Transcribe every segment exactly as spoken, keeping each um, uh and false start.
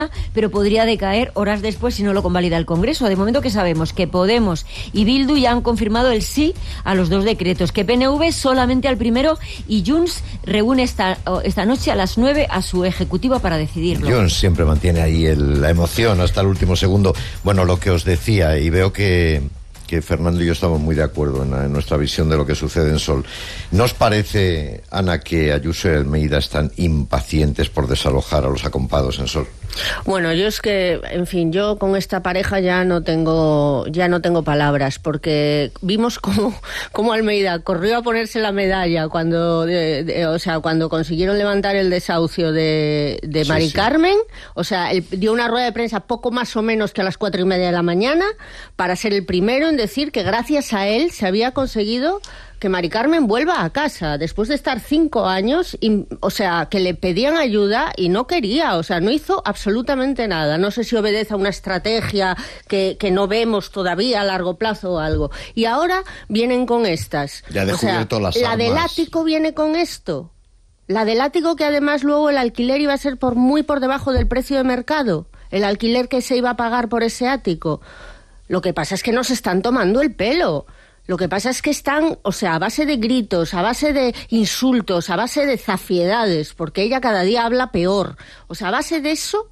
pero podría decaer horas después si no lo convalida el Congreso. De momento que sabemos que Podemos y Bildu ya han confirmado el sí a los dos decretos, que P N V solamente al primero y Junts reúne esta, esta noche a las nueve a su ejecutiva para decidirlo. Junts siempre mantiene ahí el, la emoción hasta el último segundo. Bueno, lo que os decía, y veo que... que Fernando y yo estamos muy de acuerdo en, la, en nuestra visión de lo que sucede en Sol. ¿No os parece, Ana, que Ayuso y Almeida están impacientes por desalojar a los acompados en Sol? Bueno, yo es que, en fin, yo con esta pareja ya no tengo ya no tengo palabras, porque vimos cómo, cómo Almeida corrió a ponerse la medalla cuando, de, de, o sea, cuando consiguieron levantar el desahucio de, de Mari sí, sí. Carmen. O sea, él dio una rueda de prensa poco más o menos que a las cuatro y media de la mañana para ser el primero en decir que gracias a él se había conseguido que Mari Carmen vuelva a casa después de estar cinco años, y, o sea, que le pedían ayuda y no quería, o sea, no hizo absolutamente nada. No sé si obedece a una estrategia que, que no vemos todavía a largo plazo o algo. Y ahora vienen con estas. Ya de o sea, las la armas. del ático viene con esto. La del ático, que además luego el alquiler iba a ser por muy por debajo del precio de mercado. El alquiler que se iba a pagar por ese ático. Lo que pasa es que nos están tomando el pelo. Lo que pasa es que están, o sea, a base de gritos, a base de insultos, a base de zafiedades, porque ella cada día habla peor. O sea, a base de eso,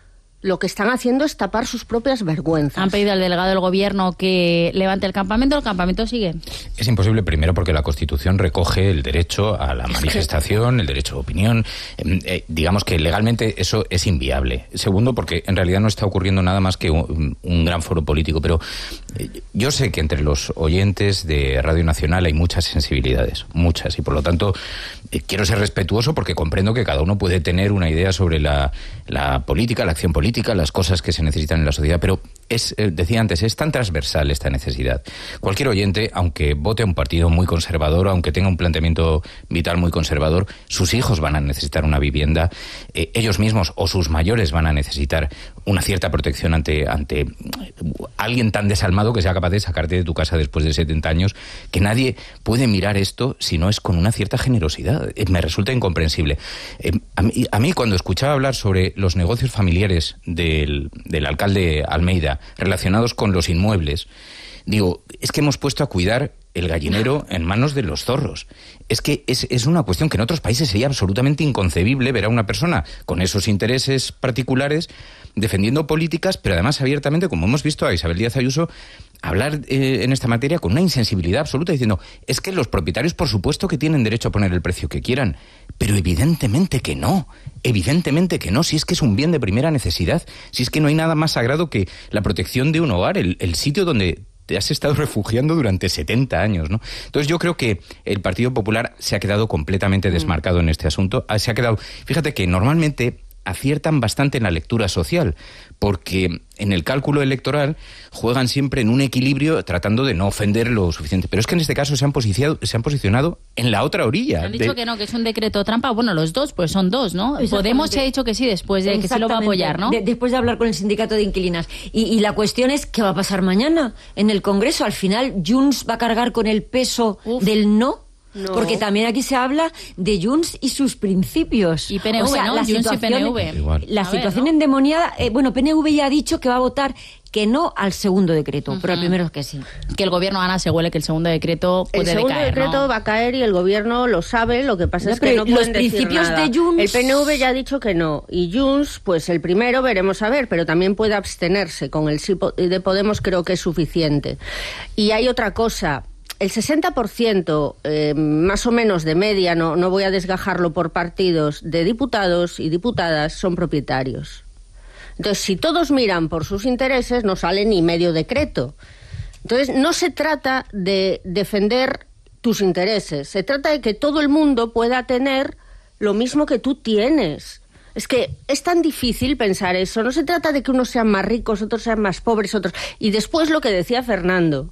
lo que están haciendo es tapar sus propias vergüenzas. Han pedido al delegado del gobierno que levante el campamento, el campamento sigue. Es imposible, primero porque la Constitución recoge el derecho a la manifestación, el derecho a opinión. Eh, eh, digamos que legalmente eso es inviable. Segundo, porque en realidad no está ocurriendo nada más que un, un gran foro político. Pero eh, yo sé que entre los oyentes de Radio Nacional hay muchas sensibilidades, muchas, y por lo tanto eh, quiero ser respetuoso porque comprendo que cada uno puede tener una idea sobre la, la política, la acción política, las cosas que se necesitan en la sociedad, pero es, eh, decía antes, es tan transversal esta necesidad. Cualquier oyente, aunque vote a un partido muy conservador, aunque tenga un planteamiento vital muy conservador, sus hijos van a necesitar una vivienda, eh, ellos mismos o sus mayores van a necesitar una cierta protección ante, ante alguien tan desalmado que sea capaz de sacarte de tu casa después de setenta años, que nadie puede mirar esto si no es con una cierta generosidad. Eh, me resulta incomprensible. Eh, a, mí, a mí cuando escuchaba hablar sobre los negocios familiares del, del alcalde Almeida relacionados con los inmuebles, digo, es que hemos puesto a cuidar el gallinero en manos de los zorros. Es que es, es una cuestión que en otros países sería absolutamente inconcebible ver a una persona con esos intereses particulares defendiendo políticas, pero además abiertamente, como hemos visto a Isabel Díaz Ayuso hablar eh, en esta materia con una insensibilidad absoluta, diciendo, es que los propietarios por supuesto que tienen derecho a poner el precio que quieran, pero evidentemente que no, evidentemente que no, si es que es un bien de primera necesidad, si es que no hay nada más sagrado que la protección de un hogar, el, el sitio donde te has estado refugiando durante setenta años, ¿no? Entonces yo creo que el Partido Popular se ha quedado completamente desmarcado en este asunto. Se ha quedado, fíjate que normalmente aciertan bastante en la lectura social, porque en el cálculo electoral juegan siempre en un equilibrio tratando de no ofender lo suficiente. Pero es que en este caso se han posicionado, se han posicionado en la otra orilla. Han dicho de... que no, que es un decreto trampa. Bueno, los dos, pues son dos, ¿no? Podemos se ha dicho que sí después de que se lo va a apoyar, ¿no? De, después de hablar con el sindicato de inquilinas. Y, y la cuestión es, ¿qué va a pasar mañana en el Congreso? Al final, Junts va a cargar con el peso Uf. del no. No. Porque también aquí se habla de Junts y sus principios. Y P N V, o sea, ¿no? La Junts situación, y P N V. La a situación ver, ¿no? endemoniada... Eh, bueno, P N V ya ha dicho que va a votar que no al segundo decreto, uh-huh. pero al primero es que sí. Que el gobierno, Ana, se huele que el segundo decreto puede decaer, El segundo decaer, decreto ¿no? va a caer y el gobierno lo sabe, lo que pasa no, es que no pueden los principios decir nada. de Junts... El P N V ya ha dicho que no, y Junts, pues el primero veremos a ver, pero también puede abstenerse, con el sí de Podemos creo que es suficiente. Y hay otra cosa... El sesenta por ciento, eh, más o menos de media, no, no voy a desgajarlo por partidos, de diputados y diputadas son propietarios. Entonces, si todos miran por sus intereses, no sale ni medio decreto. Entonces, no se trata de defender tus intereses, se trata de que todo el mundo pueda tener lo mismo que tú tienes. Es que es tan difícil pensar eso. No se trata de que unos sean más ricos, otros sean más pobres, otros... Y después lo que decía Fernando...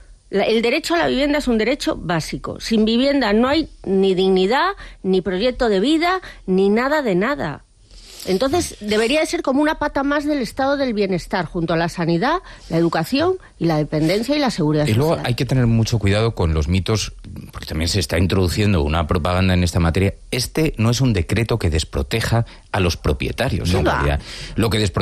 El derecho a la vivienda es un derecho básico. Sin vivienda no hay ni dignidad, ni proyecto de vida, ni nada de nada. Entonces, debería de ser como una pata más del estado del bienestar, junto a la sanidad, la educación y la dependencia y la seguridad social. Y luego social. hay que tener mucho cuidado con los mitos porque también se está introduciendo una propaganda en esta materia, este no es un decreto que desproteja a los propietarios, en realidad. Lo que desprotege